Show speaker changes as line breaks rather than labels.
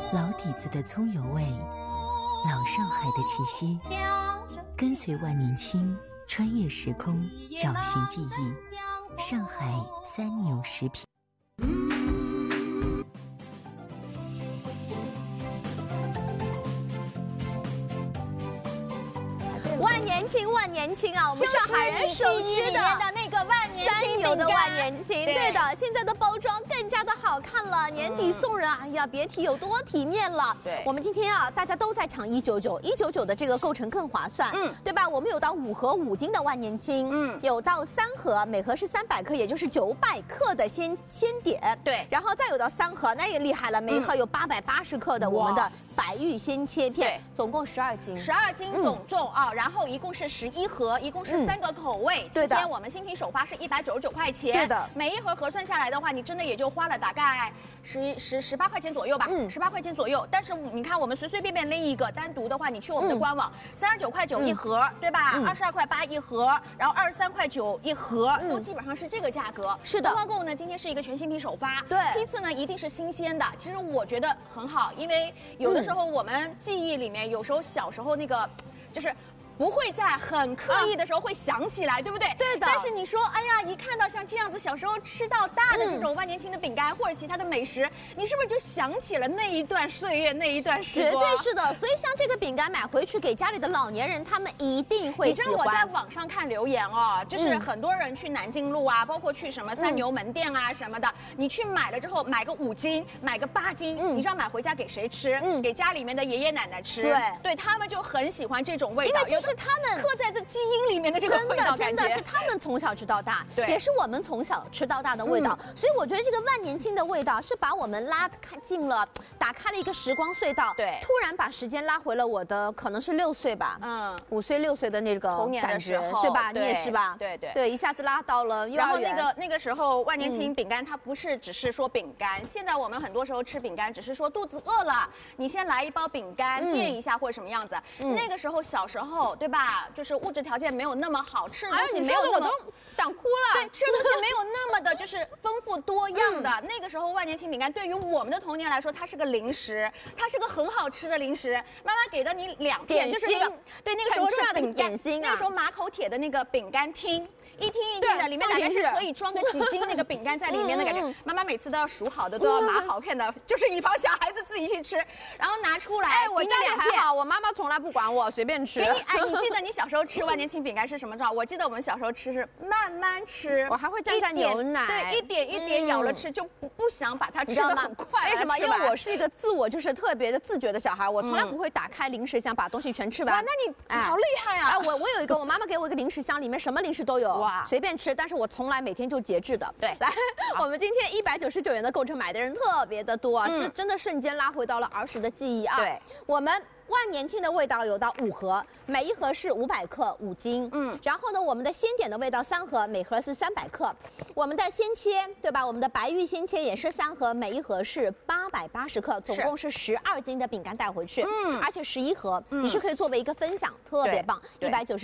老底子的葱油味，老上海的气息，跟随万年青穿越时空，找寻记忆。上海三牛食品。
万年青，万年青啊！我们上海人熟知的
那个万年青
三牛的万年青，
对
的，现在的包装更加的好看了。年底送人，哎呀，别提有多体面了。
对，
我们今天啊，大家都在抢199，199的这个构成更划算，对吧？我们有到5盒5斤的万年青，有到3盒，每盒是300克，也就是900克的鲜碘，
对，
然后再有到3盒，那也厉害了，每一盒有880克的我们的白玉鲜切片，总共12斤
，12斤总重啊，然后一共是11盒，一共是3个口味。今天我们新品首发是199块钱，
对的，
每一盒核算下来的话，你真的也就花了大概18块钱左右吧，18块钱左右。但是你看，我们随随便便拎一个，单独的话，你去我们的官网，39块9一盒，对吧？22块8一盒，然后23块9一盒，都基本上是这个价格。
是的，
官网购呢，今天是一个全新品首发，
对，
批次呢一定是新鲜的。其实我觉得很好，因为有的时候我们记忆里面，有时候小时候那个就是。不会在很刻意的时候会想起来，对不对？
对的。
但是你说，哎呀，一看到像这样子小时候吃到大的这种万年青的饼干或者其他的美食，你是不是就想起了那一段岁月、那一段时光？
绝对是的。所以像这个饼干买回去给家里的老年人，他们一定会喜欢。
你知道我在网上看留言哦，就是很多人去南京路啊，包括去什么三牛门店啊什么的，你去买了之后，买个5斤，买个8斤，你知道买回家给谁吃？给家里面的爷爷奶奶吃。对，他们就很喜欢这种味道，
因为这是他们
刻在这基因里面的这个味道，
真的是他们从小吃到大，
对，
也是我们从小吃到大的味道。所以我觉得这个万年青的味道是把我们拉近了，打开了一个时光隧道，
对，
突然把时间拉回了我的可能是6岁吧，5岁6岁的那个
童年的时候，
对吧？你也是吧？
对，
一下子拉到了幼儿园。
然后那个时候万年青饼干它不是只是说饼干，现在我们很多时候吃饼干只是说肚子饿了，你先来一包饼干垫一下或者什么样子。那个时候小时候对吧？就是物质条件没有那么好，吃的东西没有那么
想哭了。
对，吃的东西没有那么的就是丰富多样的。那个时候万年青饼干对于我们的童年来说，它是个零食，它是个很好吃的零食。妈妈给的你2片，就是那个对那个时候是饼干，那个时候马口铁的那个饼干厅。一听的，里面大概是可以装个几斤那个饼干在里面的感觉。妈妈每次都要数好的，都要码好片的，就是以防小孩子自己去吃，然后拿出来。
哎，我家里还好，我妈妈从来不管我，随便吃。
你记得你小时候吃万年青饼干是什么状？我记得我们小时候吃是慢慢吃，
我还会蘸牛奶，
对，一点一点咬了吃，就不想把它吃得很快。
为什么？因为我是一个就是特别的自觉的小孩，我从来不会打开零食箱把东西全吃完。
哇，那你好厉害啊！
我有一个，我妈妈给我一个零食箱，里面什么零食都有。随便吃，但是我从来每天就节制的。
对，
来，我们今天199元的购成买的人特别的多啊，是真的瞬间拉回到了儿时的记忆啊。
对，
我们万年青的味道有到5盒，每一盒是500克5斤。然后呢，我们的鲜碘的味道3盒，每盒是300克。我们的鲜切，对吧？我们的白玉鲜切也是3盒，每一盒是880克，总共是12斤的饼干带回去。而且11盒，你是可以作为一个分享，特别棒，190。